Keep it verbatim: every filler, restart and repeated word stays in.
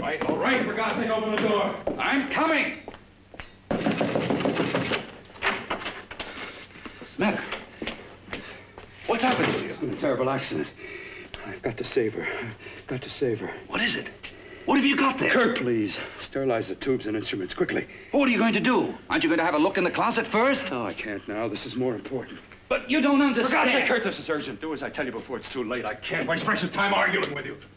right, all right. For God's sake, open the door. I'm coming. Mac, what's happened to you? It's been a terrible accident. I've got to save her. I've got to save her. What is it? What have you got there? Kurt, please. Sterilize the tubes and instruments, quickly. What are you going to do? Aren't you going to have a look in the closet first? No, I can't now. This is more important. But you don't understand. For God's sake, Kurt, this is urgent. Do as I tell you before it's too late. I can't waste precious time arguing with you.